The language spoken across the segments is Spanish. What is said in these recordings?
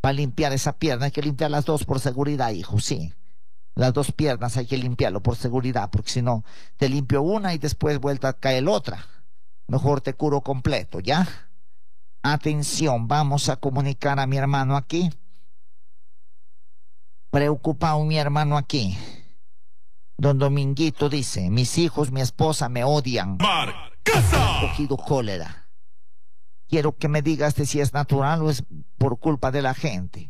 Para limpiar esa pierna hay que limpiar las dos por seguridad, hijo, sí. Las dos piernas hay que limpiarlo por seguridad, porque si no, te limpio una y después vuelta a caer otra. Mejor te curo completo, ¿ya? Atención, vamos a comunicar a mi hermano aquí. Preocupado mi hermano aquí. Don Dominguito dice, mis hijos, mi esposa me odian. He cogido cólera. Quiero que me digas si es natural o es por culpa de la gente.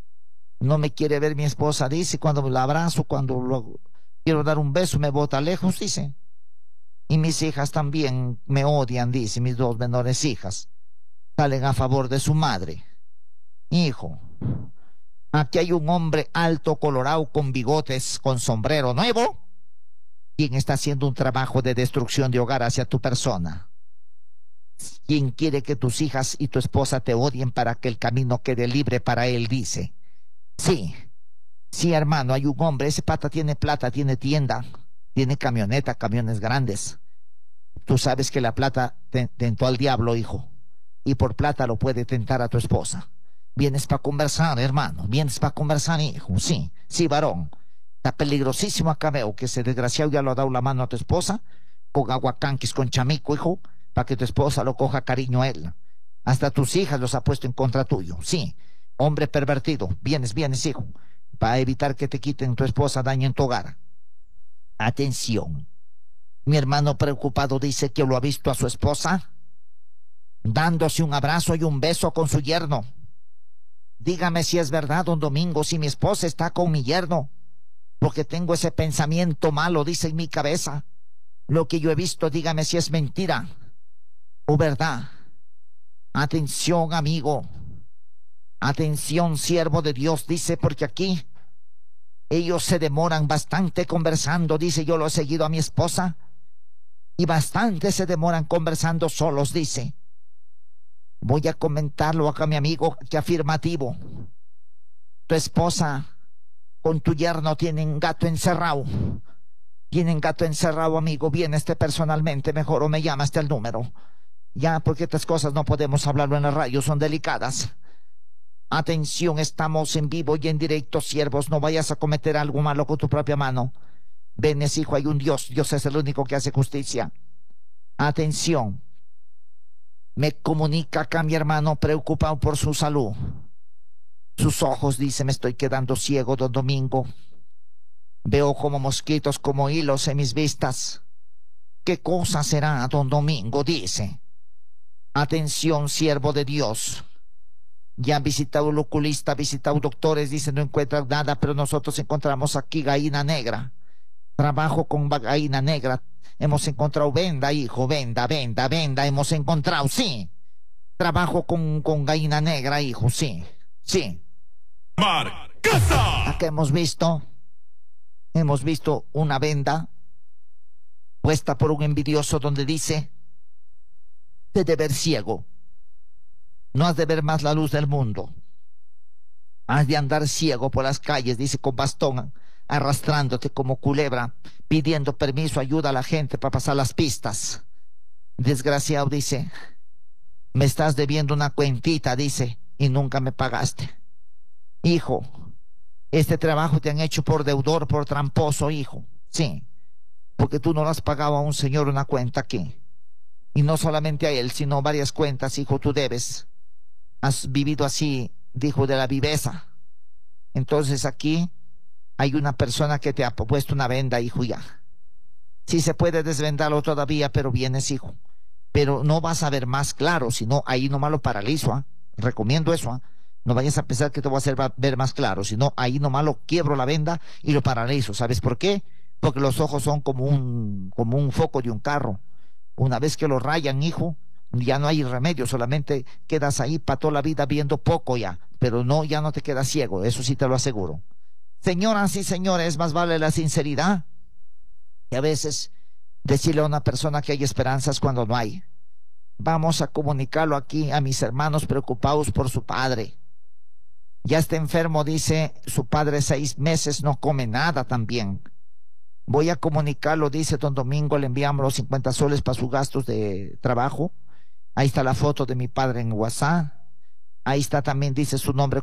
No me quiere ver mi esposa, dice, cuando la abrazo, cuando quiero dar un beso, me bota lejos, dice. Y mis hijas también me odian, dice, mis dos menores hijas. Salen a favor de su madre. Hijo, aquí hay un hombre alto, colorado, con bigotes, con sombrero nuevo, quien está haciendo un trabajo de destrucción de hogar hacia tu persona. Quien quiere que tus hijas y tu esposa te odien para que el camino quede libre para él, dice. Sí, sí, hermano, hay un hombre, ese pata tiene plata, tiene tienda, tiene camioneta, camiones grandes. Tú sabes que la plata tentó al diablo, hijo, y por plata lo puede tentar a tu esposa. Vienes para conversar, hermano, vienes para conversar, hijo, sí, sí, varón. Está peligrosísimo acá, veo que ese desgraciado ya lo ha dado la mano a tu esposa, con aguacanquis, con chamico, hijo, para que tu esposa lo coja cariño a él. Hasta tus hijas los ha puesto en contra tuyo, sí. Hombre pervertido, vienes, hijo, para evitar que te quiten tu esposa, dañen tu hogar. Atención, mi hermano preocupado dice que lo ha visto a su esposa dándose un abrazo y un beso con su yerno. Dígame si es verdad, don Domingo, si mi esposa está con mi yerno, porque tengo ese pensamiento malo, dice en mi cabeza. Lo que yo he visto, dígame si es mentira o verdad. Atención, amigo. Atención, siervo de Dios, dice, porque aquí ellos se demoran bastante conversando, dice, yo lo he seguido a mi esposa, y bastante se demoran conversando solos, dice. Voy a comentarlo acá, mi amigo, que afirmativo. Tu esposa con tu yerno tienen gato encerrado. Tienen gato encerrado, amigo, vienes personalmente, mejor, o me llamas al número. Ya, porque estas cosas no podemos hablarlo en la radio, son delicadas. Atención, estamos en vivo y en directo, siervos, no vayas a cometer algo malo con tu propia mano. Venes, hijo, hay un Dios, Dios es el único que hace justicia. Atención, me comunica acá mi hermano preocupado por su salud. Sus ojos, dice, me estoy quedando ciego, don Domingo. Veo como mosquitos, como hilos en mis vistas. ¿Qué cosa será, don Domingo? Dice. Atención, siervo de Dios. Ya han visitado el oculista, han visitado doctores, dice no encuentran nada, pero nosotros encontramos aquí gallina negra. Trabajo con gallina negra. Hemos encontrado venda, hijo, venda, hemos encontrado, sí. Trabajo con gallina negra, hijo, sí, sí. Acá hemos visto una venda puesta por un envidioso donde dice, te de ver ciego. No has de ver más la luz del mundo. Has de andar ciego por las calles, dice, con bastón, arrastrándote como culebra, pidiendo permiso, ayuda a la gente para pasar las pistas. Desgraciado, dice, me estás debiendo una cuentita, dice, y nunca me pagaste. Hijo, este trabajo te han hecho por deudor, por tramposo, hijo. Sí, porque tú no le has pagado a un señor una cuenta aquí. Y no solamente a él, sino varias cuentas, hijo, tú debes. Has vivido así, dijo, de la viveza. Entonces aquí hay una persona que te ha puesto una venda, hijo, ya. Sí se puede desvendarlo todavía, pero vienes, hijo. Pero no vas a ver más claro, sino ahí nomás lo paralizo, ¿eh? Recomiendo eso, ¿eh? No vayas a pensar que te voy a hacer ver más claro, sino ahí nomás lo quiebro la venda y lo paralizo. ¿Sabes por qué? Porque los ojos son como un foco de un carro. Una vez que lo rayan, hijo, ya no hay remedio, solamente quedas ahí para toda la vida viendo poco ya, pero no, ya no te quedas ciego, eso sí te lo aseguro. Señoras y señores, más vale la sinceridad que a veces decirle a una persona que hay esperanzas cuando no hay. Vamos a comunicarlo aquí a mis hermanos preocupados por su padre. Ya está enfermo, dice, su padre 6 meses no come nada también. Voy a comunicarlo, dice don Domingo, le enviamos los 50 soles para sus gastos de trabajo. Ahí está la foto de mi padre en WhatsApp. Ahí está también, dice su nombre